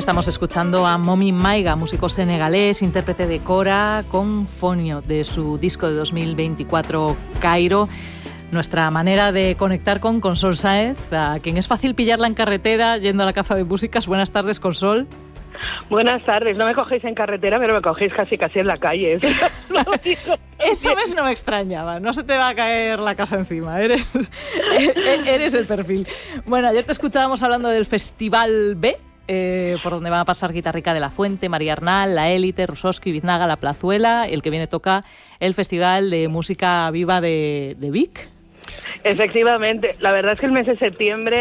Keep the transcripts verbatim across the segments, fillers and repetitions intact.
Estamos escuchando a Momi Maiga, músico senegalés, intérprete de cora con fonio de su disco de dos mil veinticuatro, Cairo. Nuestra manera de conectar con Consol Sáez, a quien es fácil pillarla en carretera yendo a la Caza de Músicas. Buenas tardes, Consol. Buenas tardes, no me cogéis en carretera, pero me cogéis casi casi en la calle. Eso ves, no me extrañaba, no se te va a caer la casa encima, eres, eres el perfil. Bueno, ayer te escuchábamos hablando del Festival B, eh, por donde van a pasar Guitarrica de la Fuente, María Arnal, La Élite, Rusoski, Biznaga, La Plazuela. El que viene toca el Festival de Música Viva de, de Vic. Efectivamente, la verdad es que el mes de septiembre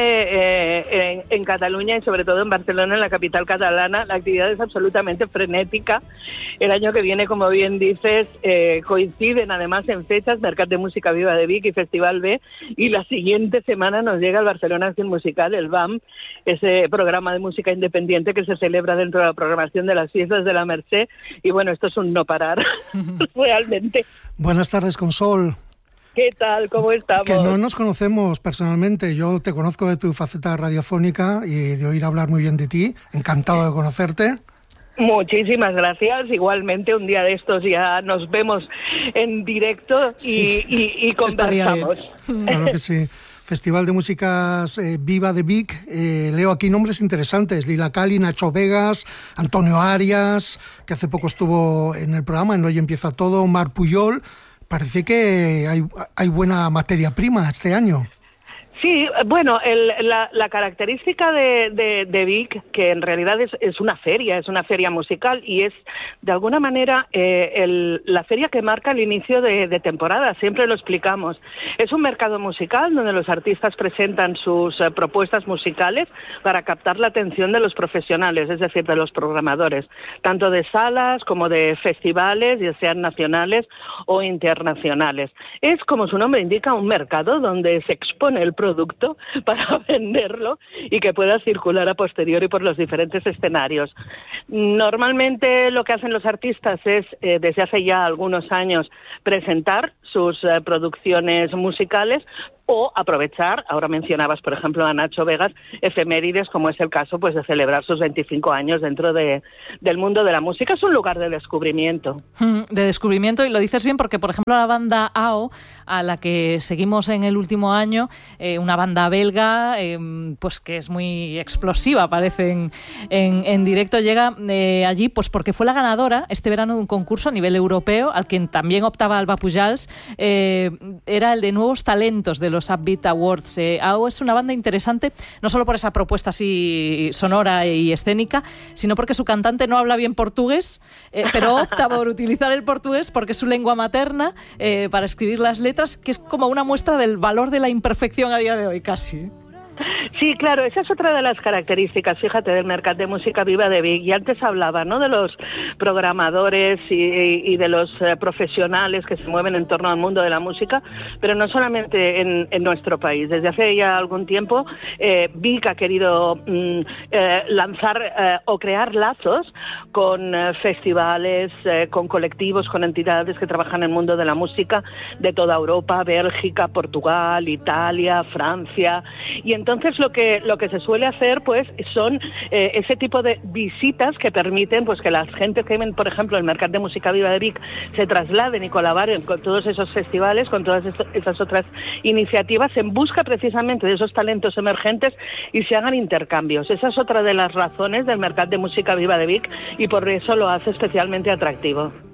eh, en, en Cataluña y sobre todo en Barcelona, en la capital catalana, la actividad es absolutamente frenética. El año que viene, como bien dices, eh, coinciden además en fechas Mercat de Música Viva de Vic y Festival B, y la siguiente semana nos llega el Barcelona Acción Musical, el B A M, ese programa de música independiente que se celebra dentro de la programación de las fiestas de la Mercè, y bueno, esto es un no parar, realmente. Buenas tardes, Consol. ¿Qué tal? ¿Cómo estamos? Que no nos conocemos personalmente. Yo te conozco de tu faceta radiofónica y de oír hablar muy bien de ti. Encantado de conocerte. Muchísimas gracias. Igualmente, un día de estos ya nos vemos en directo y, sí. y, y conversamos. Claro que sí. Festival de Músicas eh, Viva de Vic. Eh, leo aquí nombres interesantes. Lila Cali, Nacho Vegas, Antonio Arias, que hace poco estuvo en el programa, en Hoy Empieza Todo, Mar Puyol. Parece que hay, hay buena materia prima este año. Sí, bueno, el, la, la característica de, de, de Vic, que en realidad es, es una feria, es una feria musical y es de alguna manera eh, el, la feria que marca el inicio de, de temporada, siempre lo explicamos. Es un mercado musical donde los artistas presentan sus eh, propuestas musicales para captar la atención de los profesionales, es decir, de los programadores, tanto de salas como de festivales, ya sean nacionales o internacionales. Es, como su nombre indica, un mercado donde se expone el producto producto para venderlo y que pueda circular a posteriori por los diferentes escenarios. Normalmente lo que hacen los artistas es, eh, desde hace ya algunos años, presentar sus eh, producciones musicales o aprovechar, ahora mencionabas por ejemplo a Nacho Vegas, efemérides como es el caso pues de celebrar sus veinticinco años dentro de, del mundo de la música. Es un lugar de descubrimiento. De descubrimiento, y lo dices bien porque por ejemplo la banda A O, a la que seguimos en el último año, eh, una banda belga eh, pues que es muy explosiva, parece en, en, en directo, llega eh, allí pues porque fue la ganadora este verano de un concurso a nivel europeo al que también optaba Alba Pujals, eh, era el de nuevos talentos de los Upbeat Awards. Eh, A O es una banda interesante, no solo por esa propuesta así sonora y escénica, sino porque su cantante no habla bien portugués, eh, pero opta por utilizar el portugués porque es su lengua materna eh, para escribir las letras, que es como una muestra del valor de la imperfección a día de hoy, casi. Sí, claro, esa es otra de las características, fíjate, del Mercat de Música Viva de Vic. Y antes hablaba, ¿no?, de los programadores y, y de los eh, profesionales que se mueven en torno al mundo de la música, pero no solamente en, en nuestro país. Desde hace ya algún tiempo, eh, Vic ha querido mm, eh, lanzar eh, o crear lazos con eh, festivales, eh, con colectivos, con entidades que trabajan en el mundo de la música de toda Europa, Bélgica, Portugal, Italia, Francia, y entonces Entonces lo que lo que se suele hacer pues son eh, ese tipo de visitas que permiten pues que las gentes que ven, por ejemplo, el Mercat de Música Viva de Vic se trasladen y colaboren con todos esos festivales, con todas esas otras iniciativas en busca precisamente de esos talentos emergentes y se hagan intercambios. Esa es otra de las razones del Mercat de Música Viva de Vic y por eso lo hace especialmente atractivo.